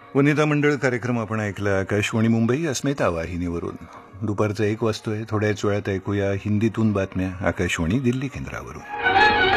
वनिता मंडळ कार्यक्रम आपण ऐकला आकाशवाणी मुंबई अस्मिता वाहिनीवरून. दुपारचं 1 वाजतोय. थोड्याच वेळात ऐकूया हिंदीतून बातम्या आकाशवाणी दिल्ली केंद्रावरून.